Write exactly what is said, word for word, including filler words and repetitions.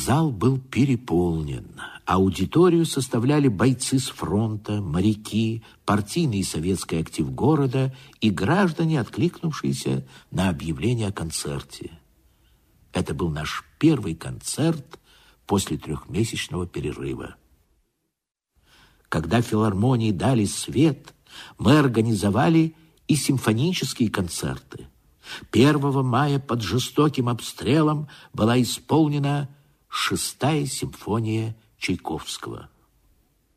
Зал был переполнен. Аудиторию составляли бойцы с фронта, моряки, партийный и советский актив города и граждане, откликнувшиеся на объявление о концерте. Это был наш первый концерт после трехмесячного перерыва. Когда филармонии дали свет, мы организовали и симфонические концерты. первого мая под жестоким обстрелом была исполнена шестая симфония Чайковского.